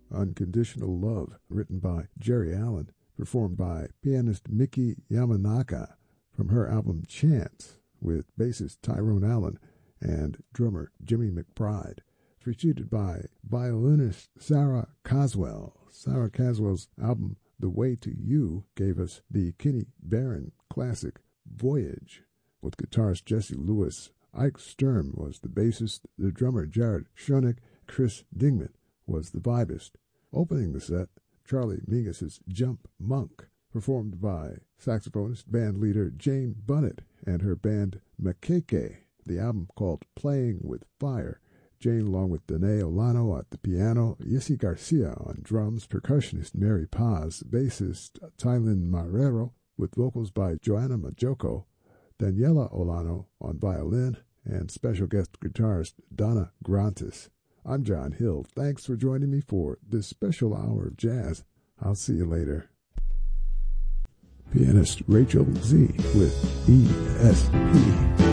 Unconditional Love, written by Jerry Allen, performed by pianist Miki Yamanaka from her album Chance, with bassist Tyrone Allen and drummer Jimmy McBride, preceded by violinist Sarah Caswell. Sarah Caswell's album The Way to You gave us the Kenny Barron classic Voyage, with guitarist Jesse Lewis. Ike Sturm was the bassist, the drummer Jared Schoenig, Chris Dingman was the vibist. Opening the set, Charlie Mingus's Jump Monk, performed by saxophonist band leader Jane Bunnett and her band Makeke. The album called Playing with Fire. Jane, along with Danae Olano at the piano, Yissy Garcia on drums, percussionist Mary Paz, bassist Tylin Marrero, with vocals by Joanna Majoko, Daniela Olano on violin, and special guest guitarist Donna Grantis. I'm John Hill. Thanks for joining me for this special hour of jazz. I'll see you later. Pianist Rachel Z with ESP.